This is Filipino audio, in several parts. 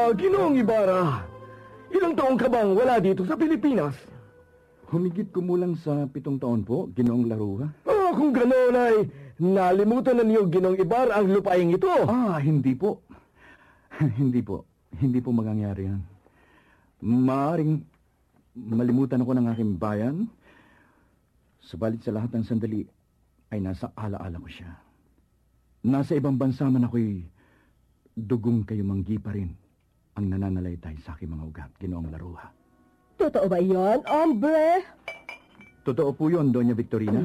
Ginoong Ibarra, ilang taong ka bang wala dito sa Pilipinas? Humigit kumulang sa 7 taon po, Ginoong Laruha. Kung gano'n ay nalimutan na niyo, Ginoong Ibarra, ang lupaing ito. Hindi po. Hindi po. Hindi po mangyayari yan. Maaring malimutan ako ng aking bayan, subalit sa lahat ng sandali ay nasa alaala ko siya. Nasa ibang bansa man ako'y dugong kayo manggi pa rin ang nananalaytay sa aking mga ugat, Ginoong Laruha. Totoo ba yon, hombre? Totoo po yun, Doña Victorina.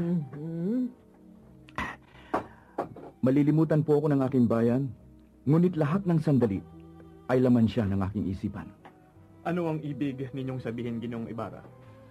Malilimutan po ako ng aking bayan, ngunit lahat ng sandali ay laman siya ng aking isipan. Ano ang ibig ninyong sabihin, Ginoong Ibarra?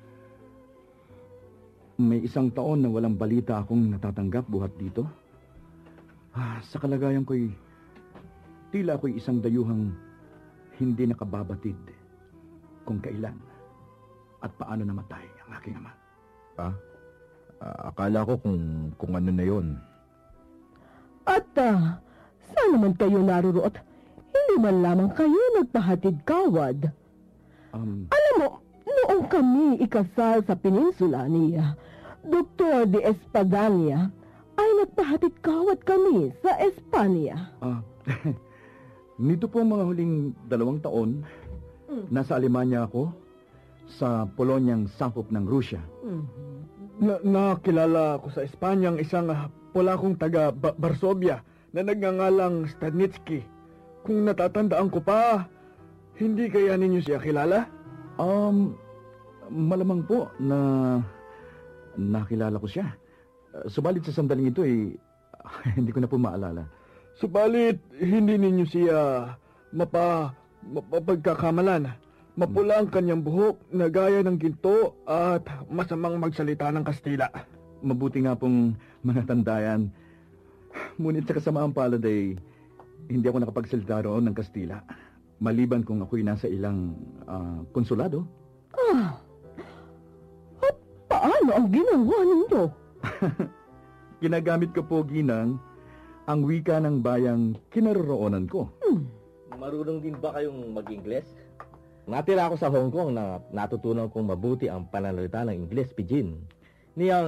May 1 taon na walang balita akong natatanggap buhat dito. Sa kalagayan ko'y tila ako'y isang dayuhang hindi nakababatid kung kailan at paano namatay ang aking ama. Akala ko kung ano na yon. At saan naman kayo naroroot? Hindi man lamang kayo nagpahatid kawad. Alam mo, noong kami ikasal sa peninsula ni Dr. de Espadania, ay nagpahatid kawad kami sa Espanya. Nito po mga huling 2 taon, nasa Alemanya ako, sa Polonyang sakop ng Rusya. Nakilala ko sa Espanya ang isang Polakong taga Varsovia na nagngangalang Stadnitsky. Kung natatandaan ko pa, hindi kaya ninyo siya kilala? Malamang po na nakilala ko siya. Subalit sa sandaling ito hindi ko na po maalala. Subalit, hindi ninyo siya mapagkakamalan. Mapula ang kanyang buhok na gaya ng ginto at masamang magsalita ng Kastila. Mabuti nga pong mga tandayan. Ngunit sa kasamaang palad hindi ako nakapagsalita roon ng Kastila. Maliban kung ako'y nasa ilang konsulado. At paano ang ginawa ninyo? Ginagamit ko po, Ginang, ang wika ng bayang kinaroroonan ko. Marunong din ba kayong mag-Ingles? Natira ako sa Hong Kong na natutunan kong mabuti ang pananalita ng Ingles, Pidgin. Niyang